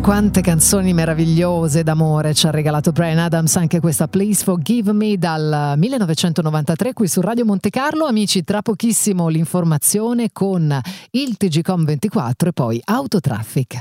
Quante canzoni meravigliose d'amore ci ha regalato Bryan Adams, anche questa Please Forgive Me dal 1993 qui su Radio Monte Carlo. Amici, tra pochissimo l'informazione con il TGcom 24 e poi Autotraffic.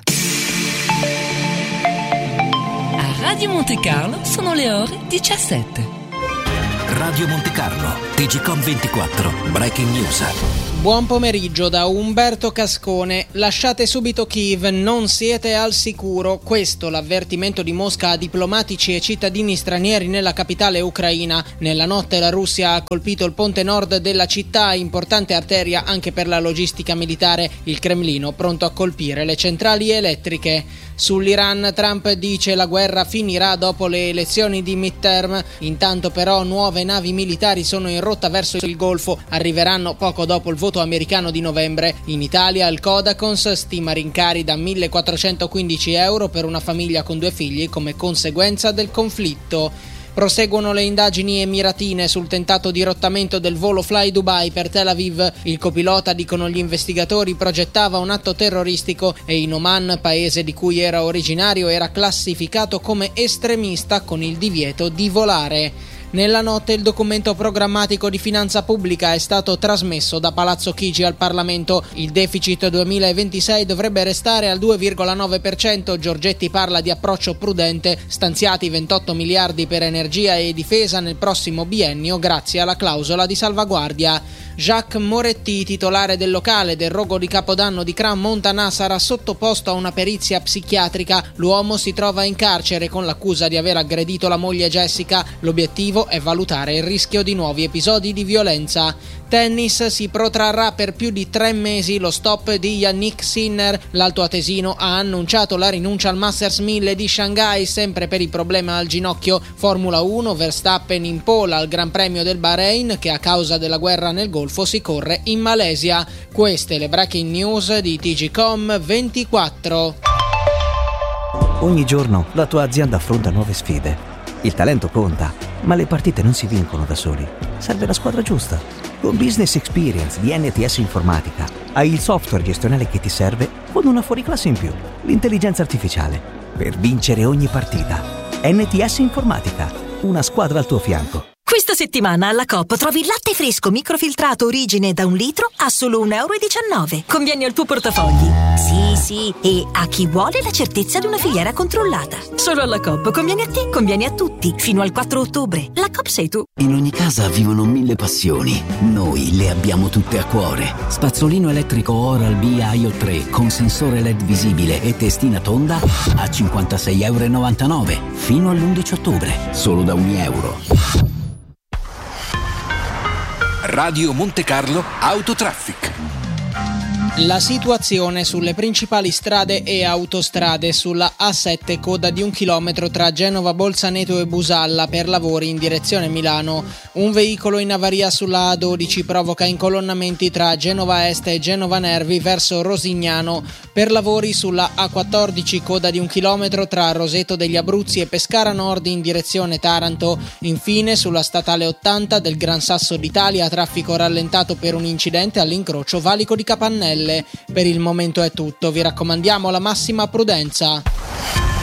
A Radio Monte Carlo sono le ore 17. Radio Monte Carlo, TGcom 24, Breaking News. Buon pomeriggio da Umberto Cascone. Lasciate subito Kiev, non siete al sicuro. Questo l'avvertimento di Mosca a diplomatici e cittadini stranieri nella capitale ucraina. Nella notte la Russia ha colpito il ponte nord della città, importante arteria anche per la logistica militare. Il Cremlino pronto a colpire le centrali elettriche. Sull'Iran Trump dice la guerra finirà dopo le elezioni di midterm. Intanto però nuove navi militari sono in rotta verso il Golfo. Arriveranno poco dopo il voto americano di novembre. In Italia il Codacons stima rincari da 1.415 euro per una famiglia con 2 figli come conseguenza del conflitto. Proseguono le indagini emiratine sul tentato dirottamento del volo Fly Dubai per Tel Aviv. Il copilota, dicono gli investigatori, progettava un atto terroristico e in Oman, paese di cui era originario, era classificato come estremista con il divieto di volare. Nella notte il documento programmatico di finanza pubblica è stato trasmesso da Palazzo Chigi al Parlamento. Il deficit 2026 dovrebbe restare al 2,9%. Giorgetti parla di approccio prudente, stanziati 28 miliardi per energia e difesa nel prossimo biennio grazie alla clausola di salvaguardia. Jacques Moretti, titolare del locale del rogo di Capodanno di Cran Montanà, sarà sottoposto a una perizia psichiatrica. L'uomo si trova in carcere con l'accusa di aver aggredito la moglie Jessica. L'obiettivo è valutare il rischio di nuovi episodi di violenza. Tennis, si protrarrà per più di 3 mesi lo stop di Yannick Sinner. L'altoatesino ha annunciato la rinuncia al Masters 1000 di Shanghai sempre per il problema al ginocchio. Formula 1, Verstappen in pole al Gran Premio del Bahrain, che a causa della guerra nel Golfo si corre in Malesia. Queste le breaking news di TGcom 24. Ogni giorno la tua azienda affronta nuove sfide. Il talento conta, ma le partite non si vincono da soli. Serve la squadra giusta. Con Business Experience di NTS Informatica hai il software gestionale che ti serve con una fuoriclasse in più, l'intelligenza artificiale, per vincere ogni partita. NTS Informatica, una squadra al tuo fianco. Questa settimana alla Coop trovi il latte fresco microfiltrato Origine da 1 litro a solo €1,19. Conviene al tuo portafogli. Sì, e a chi vuole la certezza di una filiera controllata. Solo alla Coop conviene a te, conviene a tutti. Fino al 4 ottobre. La Coop sei tu. In ogni casa vivono 1000 passioni. Noi le abbiamo tutte a cuore. Spazzolino elettrico Oral-B IO 3 con sensore LED visibile e testina tonda a €56,99. Fino all'11 ottobre. Solo da €1. Radio Monte Carlo Autotraffic. La situazione sulle principali strade e autostrade. Sulla A7 coda di 1 chilometro tra Genova Bolzaneto e Busalla per lavori in direzione Milano. Un veicolo in avaria sulla A12 provoca incolonnamenti tra Genova Est e Genova Nervi verso Rosignano. Per lavori sulla A14 coda di 1 chilometro tra Roseto degli Abruzzi e Pescara Nord in direzione Taranto. Infine sulla statale 80 del Gran Sasso d'Italia traffico rallentato per un incidente all'incrocio Valico di Capannelle. Per il momento è tutto, vi raccomandiamo la massima prudenza.